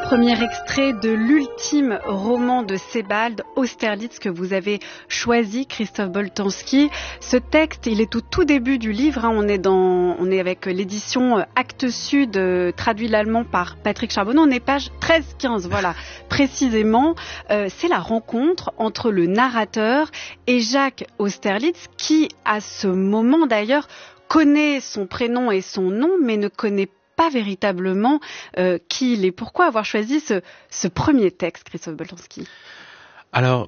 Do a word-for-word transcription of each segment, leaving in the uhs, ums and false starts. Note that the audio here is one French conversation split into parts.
Premier extrait de l'ultime roman de Sebald, Austerlitz, que vous avez choisi, Christophe Boltanski. Ce texte, il est au tout début du livre. Hein. On est dans, on est avec l'édition Actes Sud, euh, traduit l'allemand par Patrick Charbonneau. On est page treize quinze, voilà, précisément. Euh, c'est la rencontre entre le narrateur et Jacques Austerlitz, qui, à ce moment d'ailleurs, connaît son prénom et son nom, mais ne connaît pas pas véritablement euh, qui il est. Pourquoi avoir choisi ce, ce premier texte, Christophe Boltanski ? Alors,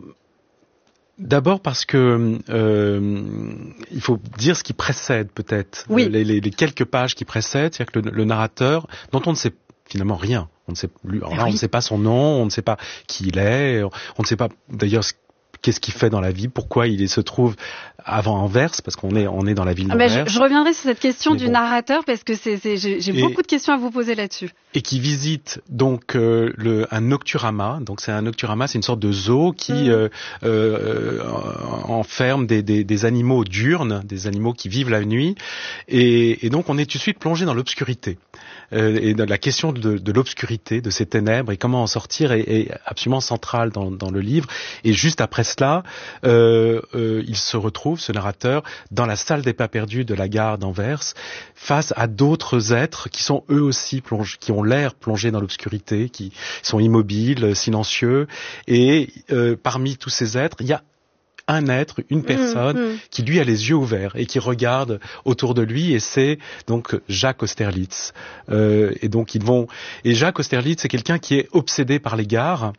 d'abord parce que euh, il faut dire ce qui précède peut-être, oui. les, les, les quelques pages qui précèdent, c'est-à-dire que le, le narrateur, dont on ne sait finalement rien, on ne sait, lui, alors là, oui. on ne sait pas son nom, on ne sait pas qui il est, on ne sait pas d'ailleurs ce qu'est-ce qu'il fait dans la vie, pourquoi il se trouve avant Anvers, parce qu'on est, on est dans la ville d'Anvers. Ah ben je, je reviendrai sur cette question Mais du bon. narrateur, parce que c'est, c'est, j'ai, j'ai et, beaucoup de questions à vous poser là-dessus. Et qui visite donc euh, le, un nocturama. Donc c'est un nocturama, c'est une sorte de zoo qui mmh. euh, euh, enferme des, des, des animaux diurnes, des animaux qui vivent la nuit. Et, et donc on est tout de suite plongé dans l'obscurité. Euh, et la question de, de l'obscurité, de ces ténèbres et comment en sortir est, est absolument centrale dans, dans le livre. Et juste après cela, euh, euh, il se retrouve, ce narrateur, dans la salle des pas perdus de la gare d'Anvers, face à d'autres êtres qui sont eux aussi plongés, qui ont l'air plongés dans l'obscurité, qui sont immobiles, silencieux. Et euh, parmi tous ces êtres, il y a un être, une personne mmh, mmh. qui lui a les yeux ouverts et qui regarde autour de lui, et c'est donc Jacques Austerlitz. Euh, et donc ils vont et Jacques Austerlitz, c'est quelqu'un qui est obsédé par les gares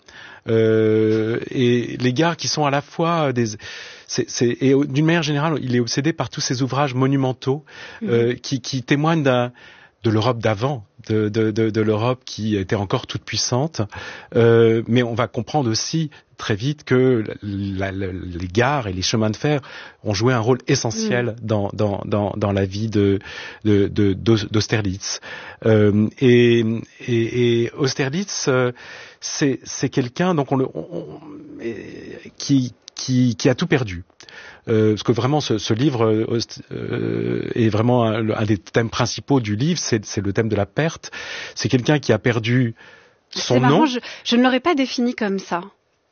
euh, et les gares qui sont à la fois des c'est, c'est et d'une manière générale, il est obsédé par tous ces ouvrages monumentaux euh, mmh. qui, qui témoignent d'un de l'Europe d'avant, de, de, de, de l'Europe qui était encore toute puissante. Euh, mais on va comprendre aussi très vite que la, la, les gares et les chemins de fer ont joué un rôle essentiel mmh. dans, dans, dans, dans la vie de, de, de, d'Austerlitz. Euh, et, et, et Austerlitz, euh, c'est, c'est quelqu'un donc on le, on, on, qui, qui, qui a tout perdu. Euh, parce que vraiment ce, ce livre euh, est vraiment un, un des thèmes principaux du livre, c'est, c'est le thème de la perte. C'est quelqu'un qui a perdu son c'est marrant, nom. Je, je ne l'aurais pas défini comme ça.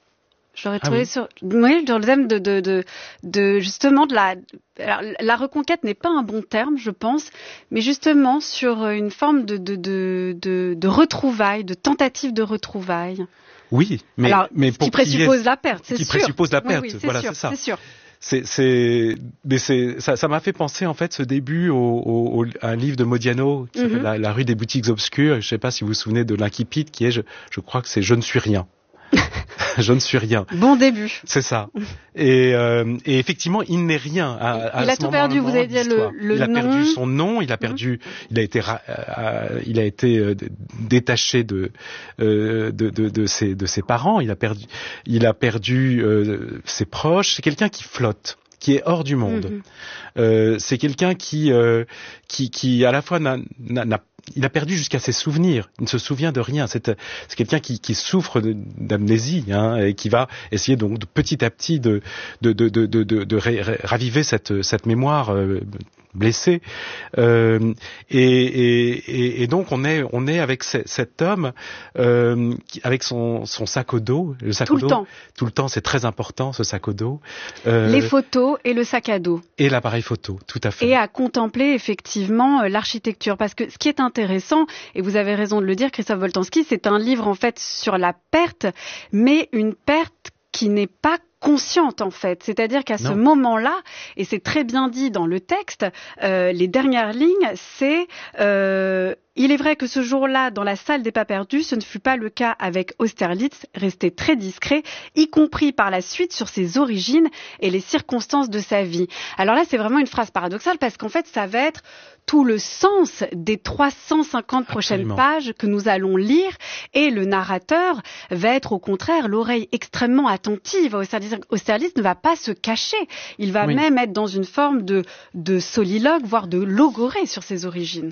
Je l'aurais ah trouvé oui. sur, oui, dans le thème de, de, de, de justement de la, alors, la reconquête n'est pas un bon terme, je pense, mais justement sur une forme de, de, de, de, de retrouvailles, de tentative de retrouvailles. Oui, mais, alors, mais pour qui présuppose ait, la perte, c'est qui sûr. Qui présuppose la perte, oui, oui, c'est voilà, sûr, c'est ça. C'est sûr. C'est, c'est, mais c'est, ça, ça m'a fait penser en fait ce début au, au, au à un livre de Modiano qui mm-hmm. s'appelle la, la rue des boutiques obscures. Je ne sais pas si vous vous souvenez de l'incipit qui est, je, je crois que c'est je ne suis rien. Je ne suis rien. Bon début. C'est ça. Et, euh, et effectivement, il n'est rien. À, à il a ce tout perdu. Vous avez dit le, le il a nom. perdu son nom. Il a perdu. Mmh. Il a été. Euh, il a été euh, détaché de, euh, de, de, de ses de ses parents. Il a perdu. Il a perdu euh, ses proches. C'est quelqu'un qui flotte, qui est hors du monde. Mmh. Euh, c'est quelqu'un qui euh, qui qui à la fois n'a, n'a, n'a il a perdu jusqu'à ses souvenirs. Il ne se souvient de rien. C'est, c'est quelqu'un qui, qui souffre de, d'amnésie, hein, et qui va essayer donc de, petit à petit de, de, de, de, de, de, de raviver cette, cette mémoire euh, blessée. Euh, et, et, et donc on est, on est avec ce, cet homme euh, qui, avec son, son sac au dos. Le sac tout au le dos, temps. Tout le temps, c'est très important ce sac au dos. Euh, Les photos et le sac à dos. Et l'appareil photo, tout à fait. Et à contempler effectivement l'architecture, parce que ce qui est intéressant, et vous avez raison de le dire, Christophe Boltanski, c'est un livre en fait sur la perte, mais une perte qui n'est pas consciente en fait, c'est-à-dire qu'à non. ce moment-là, et c'est très bien dit dans le texte, euh, les dernières lignes, c'est euh, il est vrai que ce jour-là, dans la salle des pas perdus, ce ne fut pas le cas avec Austerlitz, resté très discret, y compris par la suite sur ses origines et les circonstances de sa vie. Alors là, c'est vraiment une phrase paradoxale parce qu'en fait, ça va être tout le sens des trois cent cinquante prochaines Absolument. pages que nous allons lire, et le narrateur va être au contraire l'oreille extrêmement attentive. Austerlitz, Austerlitz ne va pas se cacher, il va oui. même être dans une forme de, de soliloque, voire de logorée sur ses origines.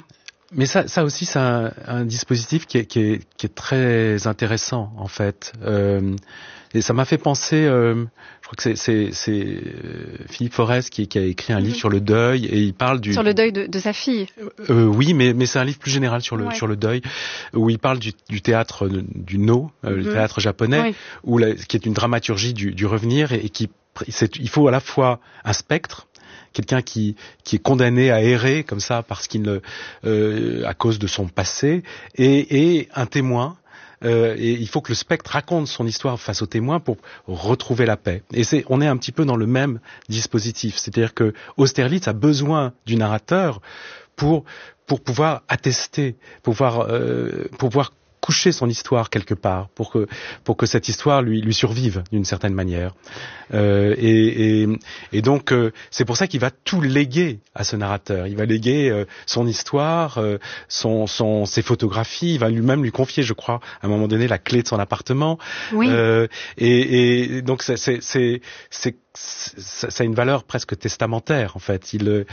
Mais ça, ça aussi, c'est un, un dispositif qui est, qui, est, qui est très intéressant, en fait. Euh, et ça m'a fait penser, euh, je crois que c'est, c'est, c'est Philippe Forest qui, qui a écrit un livre mmh. sur le deuil, et il parle du... Sur le deuil de, de sa fille. Euh, oui, mais, mais c'est un livre plus général sur le, ouais. sur le deuil, où il parle du, du théâtre du No, euh, mmh. le théâtre japonais, oui. où la, qui est une dramaturgie du, du revenir, et, et qui, c'est, il faut à la fois un spectre, quelqu'un qui qui est condamné à errer comme ça parce qu'il ne, euh, à cause de son passé, et, et un témoin. Euh, et il faut que le spectre raconte son histoire face au témoin pour retrouver la paix. Et c'est, on est un petit peu dans le même dispositif, c'est-à-dire que Austerlitz a besoin du narrateur pour pour pouvoir attester, pour pouvoir euh, pour pouvoir coucher son histoire quelque part, pour que pour que cette histoire lui lui survive d'une certaine manière. Euh, et, et et donc euh, c'est pour ça qu'il va tout léguer à ce narrateur. Il va léguer euh, son histoire, euh, son son ses photographies. Il va lui-même lui confier, je crois, à un moment donné, la clé de son appartement. Oui. Euh, et, et donc c'est c'est c'est c'est ça a une valeur presque testamentaire, en fait. Il euh,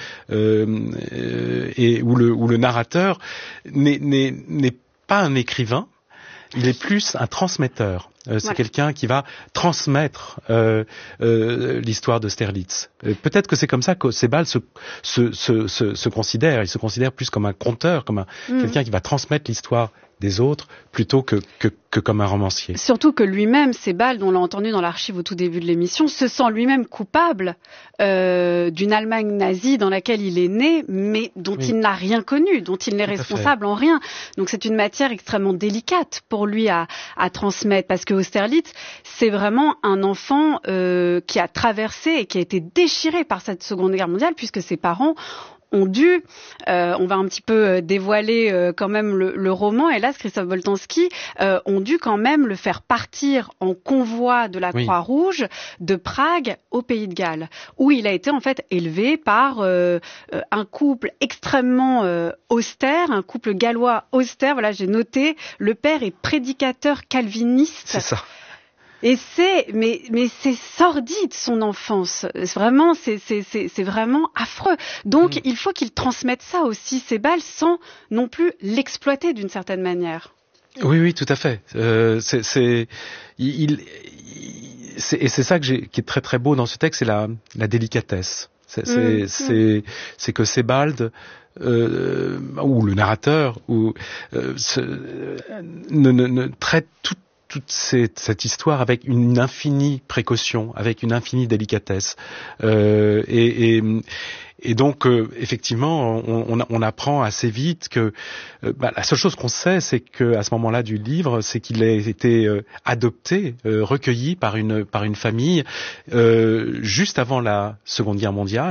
euh, et où le où le narrateur n'est n'est n'est pas un écrivain, il est plus un transmetteur. Euh, c'est voilà. quelqu'un qui va transmettre euh, euh, l'histoire d'Austerlitz. Euh, peut-être que c'est comme ça que Sebald se, se, se, se, se considère. Il se considère plus comme un conteur, comme un, mmh. quelqu'un qui va transmettre l'histoire des autres plutôt que, que, que comme un romancier. Surtout que lui-même, Sebald, on l'a entendu dans l'archive au tout début de l'émission, se sent lui-même coupable euh, d'une Allemagne nazie dans laquelle il est né, mais dont oui. il n'a rien connu, dont il n'est responsable en rien. Donc c'est une matière extrêmement délicate pour lui à, à transmettre, parce que Austerlitz, c'est vraiment un enfant euh, qui a traversé et qui a été déchiré par cette Seconde Guerre mondiale, puisque ses parents ont dû, euh, on va un petit peu dévoiler euh, quand même le, le roman, hélas, Krzysztof Boltanski, euh, ont dû quand même le faire partir en convoi de la oui. Croix-Rouge de Prague au Pays de Galles, où il a été en fait élevé par euh, un couple extrêmement euh, austère, un couple gallois austère. Voilà, j'ai noté, le père est prédicateur calviniste. C'est ça. Et c'est, mais, mais c'est sordide son enfance. Vraiment, c'est, c'est, c'est, c'est vraiment affreux. Donc, mmh. il faut qu'il transmette ça aussi, Sebald, sans non plus l'exploiter d'une certaine manière. Oui, oui, tout à fait. Euh, c'est, c'est, il, il, c'est, et c'est ça que j'ai, qui est très très beau dans ce texte, c'est la, la délicatesse. C'est, c'est, mmh. c'est, c'est que Sebald, euh, ou le narrateur, ou euh, ce, ne, ne, ne traite tout toute cette, cette histoire avec une infinie précaution, avec une infinie délicatesse. Euh, et, et, et donc, euh, effectivement, on, on, on apprend assez vite que euh, bah, la seule chose qu'on sait, c'est qu'à ce moment-là du livre, c'est qu'il a été euh, adopté, euh, recueilli par une, par une famille euh, juste avant la Seconde Guerre mondiale.